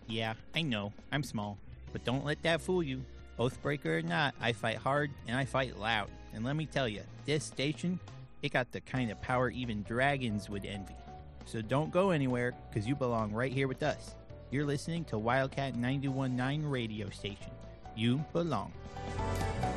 Yeah, I know, I'm small, but don't let that fool you. Oathbreaker or not, I fight hard and I fight loud. And let me tell you, this station, it got the kind of power even dragons would envy. So don't go anywhere, because you belong right here with us. You're listening to Wildcat 91.9 radio station. You belong.